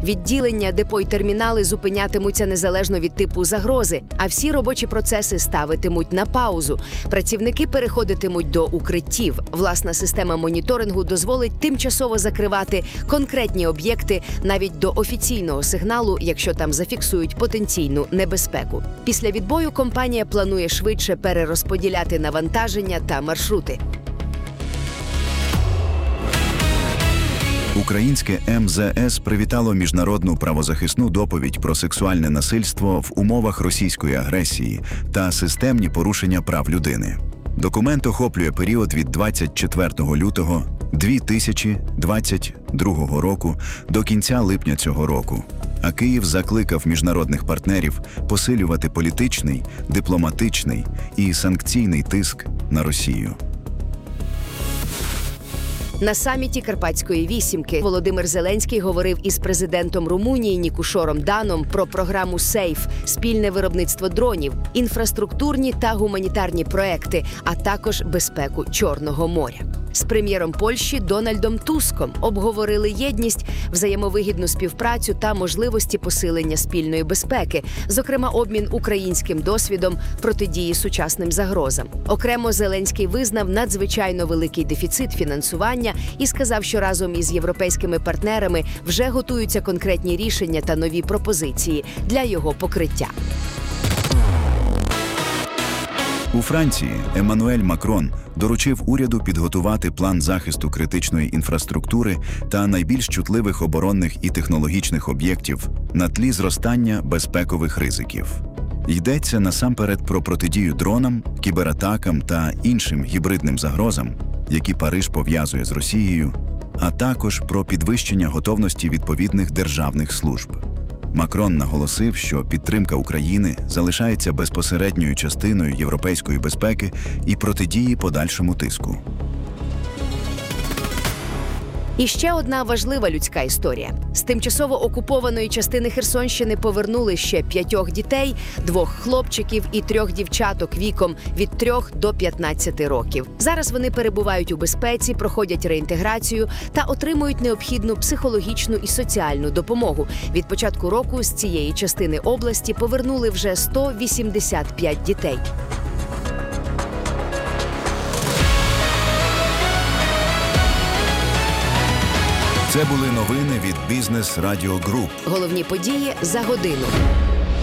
Відділення, депо й термінали зупинятимуться незалежно від типу загрози, а всі робочі процеси ставитимуть на паузу. Працівники переходитимуть до укриттів. Власна система моніторингу дозволить тимчасово закривати конкретні об'єкти навіть до офіційного сигналу, якщо там зафіксують потенційну небезпеку. Після відбою компанія планує швидше перерозподіляти навантаження та маршрути. Українське МЗС привітало міжнародну правозахисну доповідь про сексуальне насильство в умовах російської агресії та системні порушення прав людини. Документ охоплює період від 24 лютого 2022 року до кінця липня цього року. А Київ закликав міжнародних партнерів посилювати політичний, дипломатичний і санкційний тиск на Росію. На саміті Карпатської вісімки Володимир Зеленський говорив із президентом Румунії Нікушором Даном про програму «Сейф» – спільне виробництво дронів, інфраструктурні та гуманітарні проекти, а також безпеку Чорного моря. З прем'єром Польщі Дональдом Туском обговорили єдність, взаємовигідну співпрацю та можливості посилення спільної безпеки, зокрема обмін українським досвідом протидії сучасним загрозам. Окремо Зеленський визнав надзвичайно великий дефіцит фінансування і сказав, що разом із європейськими партнерами вже готуються конкретні рішення та нові пропозиції для його покриття. У Франції Еммануель Макрон доручив уряду підготувати план захисту критичної інфраструктури та найбільш чутливих оборонних і технологічних об'єктів на тлі зростання безпекових ризиків. Йдеться насамперед про протидію дронам, кібератакам та іншим гібридним загрозам, які Париж пов'язує з Росією, а також про підвищення готовності відповідних державних служб. Макрон наголосив, що підтримка України залишається безпосередньою частиною європейської безпеки і протидії подальшому тиску. І ще одна важлива людська історія. З тимчасово окупованої частини Херсонщини повернули ще 5 дітей, 2 хлопчиків і 3 дівчаток віком від 3 до 15 років. Зараз вони перебувають у безпеці, проходять реінтеграцію та отримують необхідну психологічну і соціальну допомогу. Від початку року з цієї частини області повернули вже 185 дітей. Це були новини від Бізнес Радіо Груп. Головні події за годину.